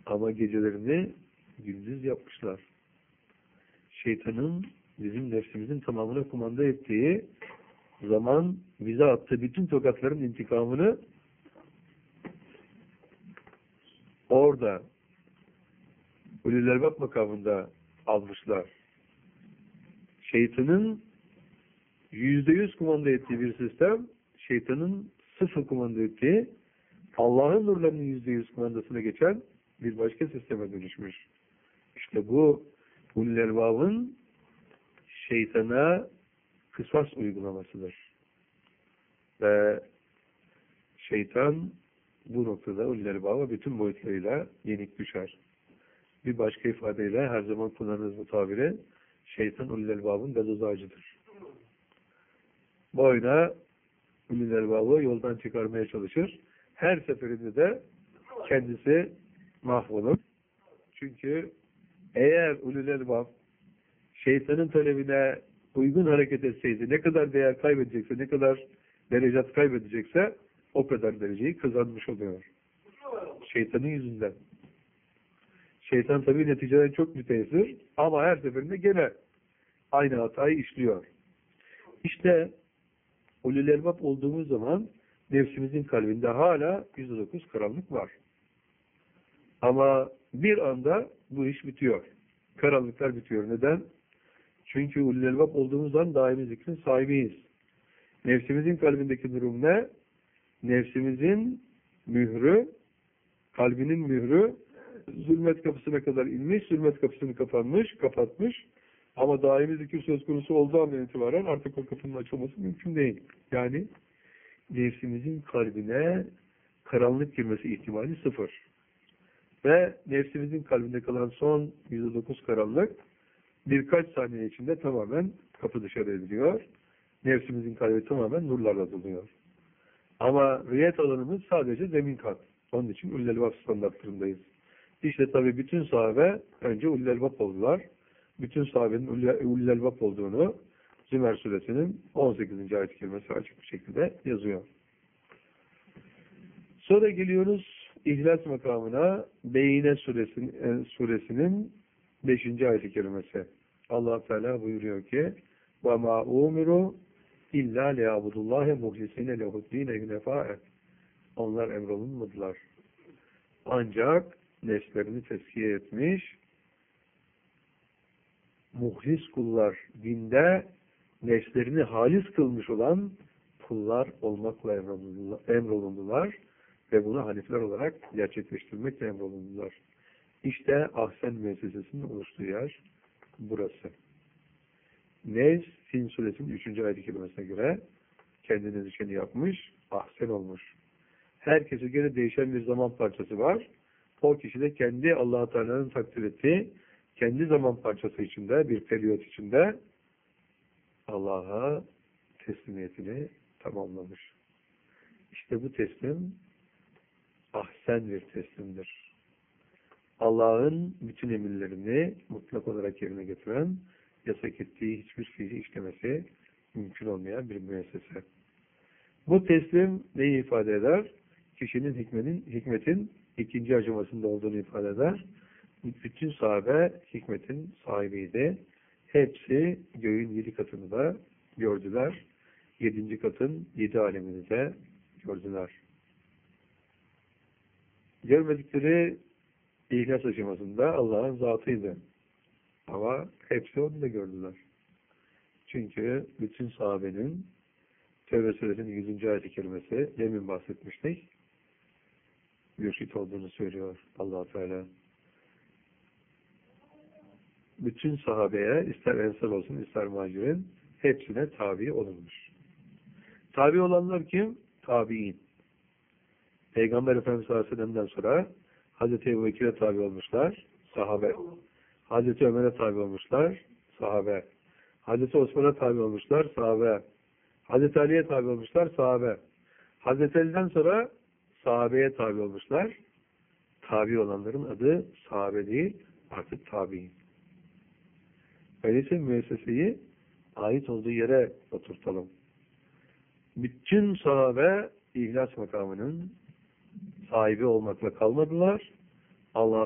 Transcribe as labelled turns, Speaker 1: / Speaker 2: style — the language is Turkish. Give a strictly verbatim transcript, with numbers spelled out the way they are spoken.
Speaker 1: Ama gecelerini gündüz yapmışlar. Şeytanın bizim nefsimizin tamamına kumanda ettiği zaman bize attığı bütün tokatların intikamını orada Ulul Albab makamında almışlar. Şeytanın yüzde yüz kumanda ettiği bir sistem, şeytanın sıfır kumanda ettiği, Allah'ın nurlarının yüzde yüz kumandasına geçen bir başka sisteme dönüşmüş. İşte bu Ulul Albab'ın şeytana kısas uygulamasıdır. Ve şeytan bu noktada Ulul Albab'a bütün boyutlarıyla yenik düşer. Bir başka ifadeyle her zaman kullanırız bu tabiri, şeytan Ulul Albab'ın gazoz ağacıdır. Boyuna Ulul Albab'ı yoldan çıkarmaya çalışır. Her seferinde de kendisi mahvolur. Çünkü eğer Ulul Albab şeytanın talebine uygun hareket etseydi, ne kadar değer kaybedecekse, ne kadar derecat kaybedecekse o kadar dereceyi kazanmış oluyor. Şeytanın yüzünden. Şeytan tabii neticeden çok müteessir ama her seferinde gene aynı hatayı işliyor. İşte Ulul Albab olduğumuz zaman nefsimizin kalbinde hala yüzde dokuz karanlık var. Ama bir anda bu iş bitiyor. Karanlıklar bitiyor. Neden? Çünkü Ulul Albab olduğumuz zaman daimi zikrin sahibiyiz. Nefsimizin kalbindeki durum ne? Nefsimizin mührü, kalbinin mührü zulmet kapısına kadar inmiş, zulmet kapısını kapanmış, kapatmış. Ama daimi zikir söz konusu olduğu andan itibaren artık o kapının açılması mümkün değil. Yani nefsimizin kalbine karanlık girmesi ihtimali sıfır. Ve nefsimizin kalbinde kalan son yüzde dokuz karanlık birkaç saniye içinde tamamen kapı dışarı ediliyor. Nefsimizin kalbi tamamen nurlarla doluyor. Ama riyet alanımız sadece zemin kat. Onun için Ulul Albab standartlarındayız. İşte tabi bütün sahabe önce Ulul Albab oldular. Bütün sahabenin Ulul Albab olduğunu Zümer suresinin on sekizinci ayet-i kerimesi açık bir şekilde yazıyor. Sonra geliyoruz İhlas makamına, Beyne suresinin, suresinin beşinci ayet-i kerimesi. Allah Teala buyuruyor ki: وَمَا اُمِرُوا اِلَّا لِيَعْبُدُ اللّٰهَ مُخْلِسِينَ لَهُ الدِّينَ هُنَفَاءَ. Onlar emrolunmadılar. Ancak nefslerini tezkiye etmiş, muhlis kullar, dinde nefslerini halis kılmış olan kullar olmakla emrolundular ve bunu hanifler olarak gerçekleştirmekle emrolundular. İşte Ahsen müessesesinin oluştuğu yer burası. Nefs, Fin suresinin üçüncü ayet-i kerimesine göre kendiniz için yapmış, ahsen olmuş. Herkese göre değişen bir zaman parçası var. O kişi de kendi Allah-u Teala'nın takdir ettiği kendi zaman parçası içinde, bir periyot içinde Allah'a teslimiyetini tamamlamış. İşte bu teslim ahsen bir teslimdir. Allah'ın bütün emirlerini mutlak olarak yerine getiren, yasak ettiği hiçbir fiili işlemesi mümkün olmayan bir müessese. Bu teslim neyi ifade eder? Kişinin hikmetin, hikmetin ikinci aşamasında olduğunu ifade eder. Bütün sahabe hikmetin sahibiydi. Hepsi göğün yedi katını da gördüler. Yedinci katın yedi alemini de gördüler. Görmedikleri İhlas aşamasında Allah'ın zatıydı. Ama hepsi onu da gördüler. Çünkü bütün sahabenin Tevbe suresinin yüzüncü ayet-i kerimesi, demin bahsetmiştik, mürşit olduğunu söylüyor Allah-u Teala. Bütün sahabeye, ister ensar olsun, ister muhacirin, hepsine tabi olunmuş. Tabi olanlar kim? Tabi'in. Peygamber Efendimiz sallallahu aleyhi ve sellem'den sonra Hazreti Ebu Bekir'e tabi olmuşlar, sahabe. Hazreti Ömer'e tabi olmuşlar, sahabe. Hazreti Osman'a tabi olmuşlar, sahabe. Hazreti Ali'ye tabi olmuşlar, sahabe. Hazreti Ali'den sonra sahabeye tabi olmuşlar. Tabi olanların adı sahabe değil, artık tabi'in. Öyleyse müesseseyi ait olduğu yere oturtalım. Bütün sahabe İhlas makamının sahibi olmakla kalmadılar. Allah